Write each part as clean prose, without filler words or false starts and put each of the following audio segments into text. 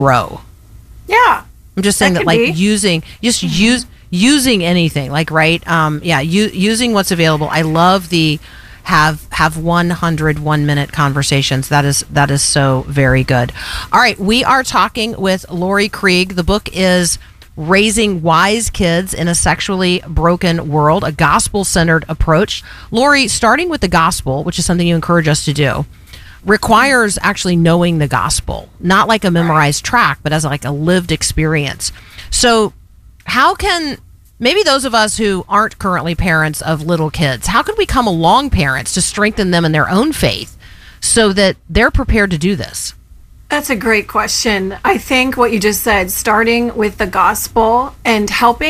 grow. Yeah. I'm just saying that like using anything, like, right? Using what's available. I love the have 100 1-minute conversations. That is so very good. All right, we are talking with Lori Krieg. The book is Raising Wise Kids in a Sexually Broken World, a gospel-centered approach. Lori, starting with the gospel, which is something you encourage us to do, requires actually knowing the gospel, not like a memorized track, but as like a lived experience. So how can maybe those of us who aren't currently parents of little kids, how can we come along parents to strengthen them in their own faith so that they're prepared to do this? That's a great question. I think what you just said, starting with the gospel and help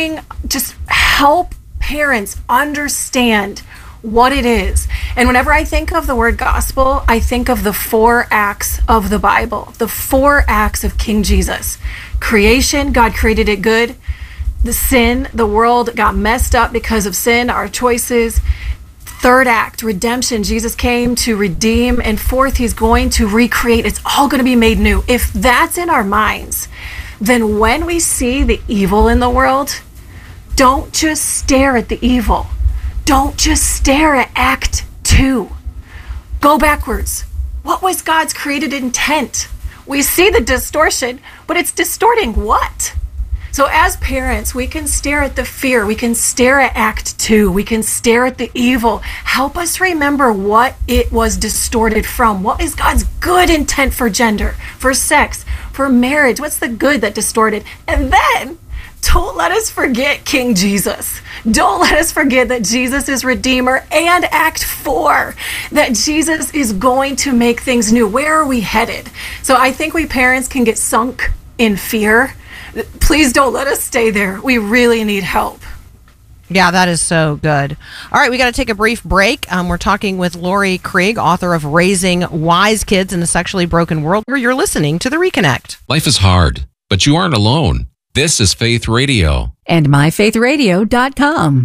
parents understand what it is. And whenever I think of the word gospel, I think of the 4 acts of the Bible, the 4 acts of King Jesus. Creation, God created it good. The sin, the world got messed up because of sin, our choices. 3rd act, redemption. Jesus came to redeem. And 4th, he's going to recreate. It's all going to be made new. If that's in our minds, then when we see the evil in the world, don't just stare at the evil. Don't just stare at Act 2. Go backwards. What was God's created intent? We see the distortion, but it's distorting what? So as parents, we can stare at the fear. We can stare at Act 2. We can stare at the evil. Help us remember what it was distorted from. What is God's good intent for gender, for sex, for marriage? What's the good that distorted? And then don't let us forget King Jesus. Don't let us forget that Jesus is Redeemer, and Act 4, that Jesus is going to make things new. Where are we headed? So I think we parents can get sunk in fear. Please don't let us stay there. We really need help. Yeah, that is so good. All right, we got to take a brief break. We're talking with Lori Krieg, author of Raising Wise Kids in a Sexually Broken World, where you're listening to The Reconnect. Life is hard, but you aren't alone. This is Faith Radio. And myfaithradio.com.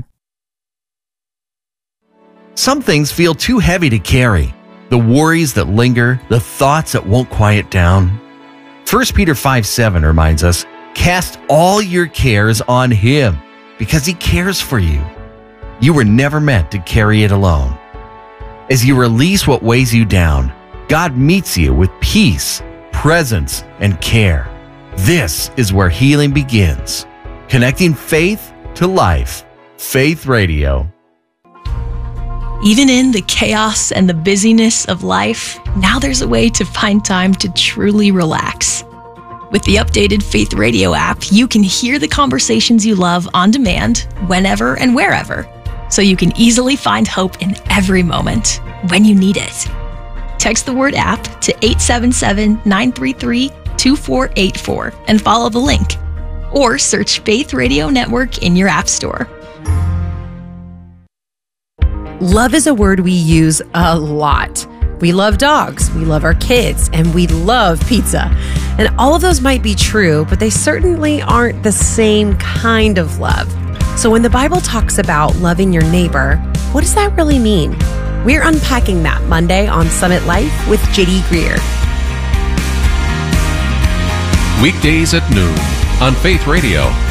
Some things feel too heavy to carry. The worries that linger, the thoughts that won't quiet down. 1 Peter 5:7 reminds us, cast all your cares on Him because He cares for you. You were never meant to carry it alone. As you release what weighs you down, God meets you with peace, presence, and care. This is where healing begins. Connecting faith to life. Faith Radio. Even in the chaos and the busyness of life, now there's a way to find time to truly relax. With the updated Faith Radio app, you can hear the conversations you love on demand, whenever and wherever, so you can easily find hope in every moment when you need it. Text the word app to 877-933-2484 and follow the link. Or search Faith Radio Network in your app store. Love is a word we use a lot. We love dogs, we love our kids, and we love pizza. And all of those might be true, but they certainly aren't the same kind of love. So when the Bible talks about loving your neighbor, what does that really mean? We're unpacking that Monday on Summit Life with JD Greer. Weekdays at noon on Faith Radio.